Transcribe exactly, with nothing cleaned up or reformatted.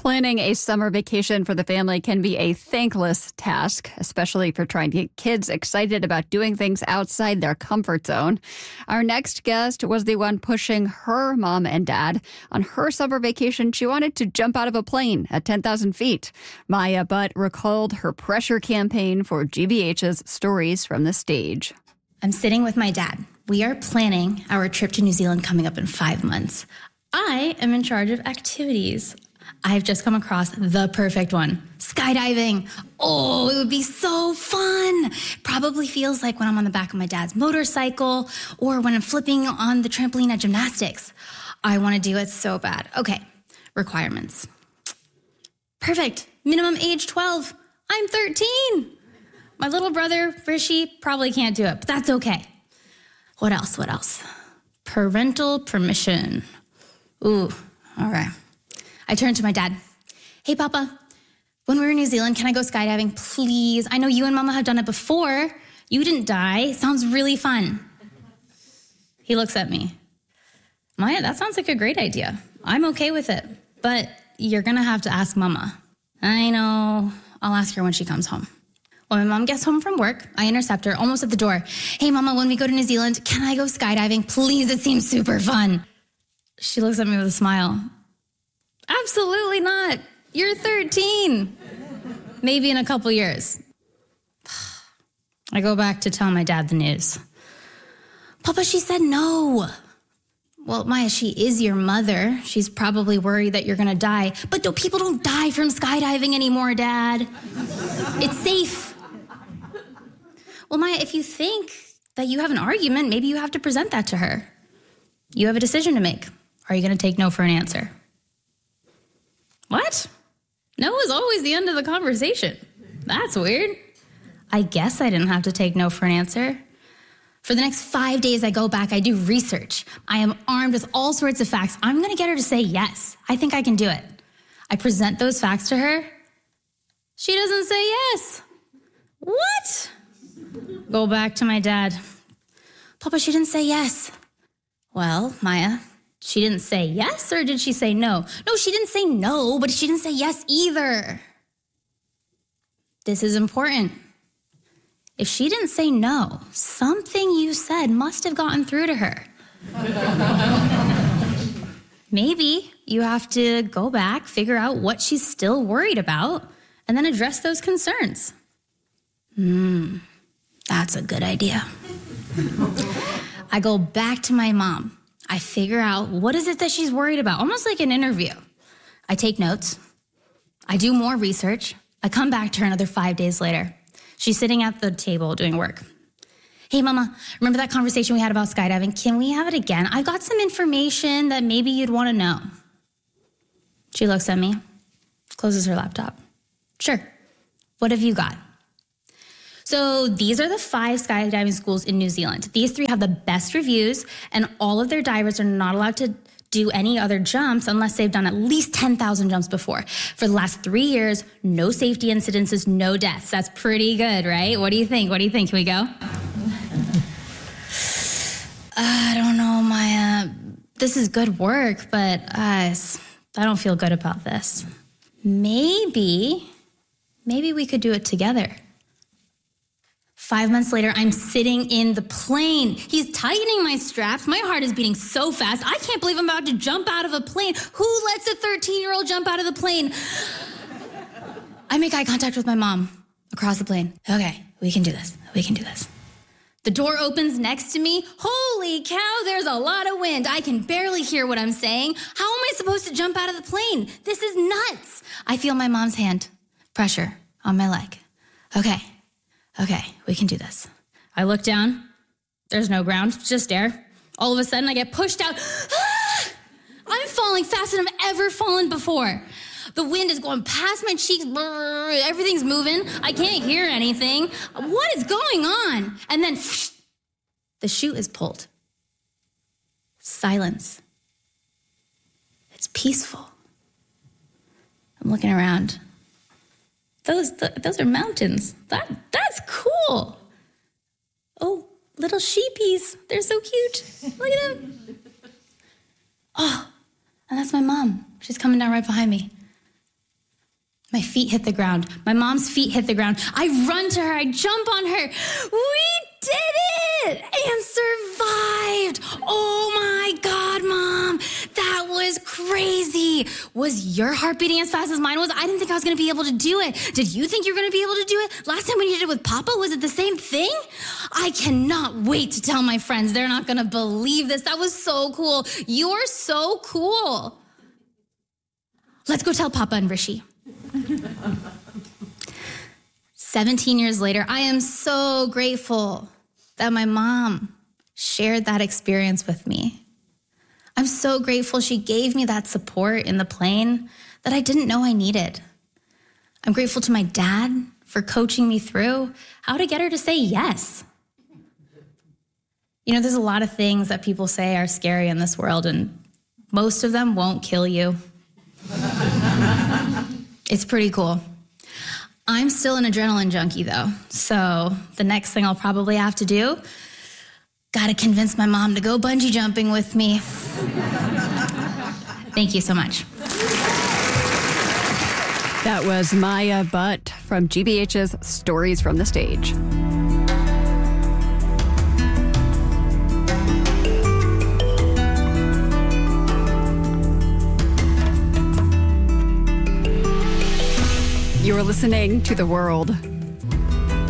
Planning a summer vacation for the family can be a thankless task, especially for trying to get kids excited about doing things outside their comfort zone. Our next guest was the one pushing her mom and dad. On her summer vacation, she wanted to jump out of a plane at ten thousand feet. Maya Butt recalled her pressure campaign for G B H's Stories from the Stage. I'm sitting with my dad. We are planning our trip to New Zealand coming up in five months. I am in charge of activities. I've just come across the perfect one. Skydiving. Oh, it would be so fun. Probably feels like when I'm on the back of my dad's motorcycle or when I'm flipping on the trampoline at gymnastics. I want to do it so bad. Okay, requirements. Perfect. Minimum age twelve. I'm thirteen. My little brother, Rishi, probably can't do it, but that's okay. What else? What else? Parental permission. Ooh, all right. I turned to my dad. Hey, Papa, when we were in New Zealand, can I go skydiving, please? I know you and Mama have done it before. You didn't die. Sounds really fun. He looks at me. Maya, that sounds like a great idea. I'm okay with it, but you're going to have to ask Mama. I know. I'll ask her when she comes home. When my mom gets home from work, I intercept her almost at the door. Hey, Mama, when we go to New Zealand, can I go skydiving? Please, it seems super fun. She looks at me with a smile. Absolutely not. You're thirteen. Maybe in a couple years. I go back to tell my dad the news. Papa, she said no. Well, Maya, she is your mother. She's probably worried that you're going to die. But no, people don't die from skydiving anymore, Dad. It's safe. Well, Maya, if you think that you have an argument, maybe you have to present that to her. You have a decision to make. Are you going to take no for an answer? What? No is always the end of the conversation. That's weird. I guess I didn't have to take no for an answer. For the next five days, I go back, I do research. I am armed with all sorts of facts. I'm going to get her to say yes. I think I can do it. I present those facts to her. She doesn't say yes. What? Go back to my dad. Papa, she didn't say yes. Well, Maya, she didn't say yes, or did she say no? No, she didn't say no, but she didn't say yes either. This is important. If she didn't say no, something you said must have gotten through to her. Maybe you have to go back, figure out what she's still worried about, and then address those concerns. Hmm, that's a good idea. I go back to my mom. I figure out what is it that she's worried about, almost like an interview. I take notes. I do more research. I come back to her another five days later. She's sitting at the table doing work. Hey, Mama, remember that conversation we had about skydiving? Can we have it again? I've got some information that maybe you'd want to know. She looks at me, closes her laptop. Sure. What have you got? So these are the five skydiving schools in New Zealand. These three have the best reviews, and all of their divers are not allowed to do any other jumps unless they've done at least ten thousand jumps before. For the last three years, no safety incidences, no deaths. That's pretty good, right? What do you think? What do you think? Can we go? I don't know, Maya. This is good work, but uh, I don't feel good about this. Maybe, maybe we could do it together. Five months later, I'm sitting in the plane. He's tightening my straps. My heart is beating so fast. I can't believe I'm about to jump out of a plane. Who lets a thirteen-year-old jump out of the plane? I make eye contact with my mom across the plane. Okay, we can do this. We can do this. The door opens next to me. Holy cow, there's a lot of wind. I can barely hear what I'm saying. How am I supposed to jump out of the plane? This is nuts. I feel my mom's hand. Pressure on my leg. Okay. Okay, we can do this. I look down. There's no ground, just air. All of a sudden, I get pushed out. Ah! I'm falling faster than I've ever fallen before. The wind is going past my cheeks. Everything's moving. I can't hear anything. What is going on? And then the chute is pulled. Silence. It's peaceful. I'm looking around. Those th- those are mountains. That that's cool. Oh, little sheepies. They're so cute. Look at them. Oh, and that's my mom. She's coming down right behind me. My feet hit the ground. My mom's feet hit the ground. I run to her. I jump on her. We did it and survived. Oh my God, Mom. That was crazy. Was your heart beating as fast as mine was? I didn't think I was going to be able to do it. Did you think you were going to be able to do it? Last time when you did it with Papa, was it the same thing? I cannot wait to tell my friends. They're not going to believe this. That was so cool. You're so cool. Let's go tell Papa and Rishi. seventeen years later, I am so grateful that my mom shared that experience with me. I'm so grateful she gave me that support in the plane that I didn't know I needed. I'm grateful to my dad for coaching me through how to get her to say yes. You know, there's a lot of things that people say are scary in this world, and most of them won't kill you. It's pretty cool. I'm still an adrenaline junkie, though, so the next thing I'll probably have to do, gotta convince my mom to go bungee jumping with me. Thank you so much. That was Maya Butt from G B H's Stories from the Stage. You're listening to The World.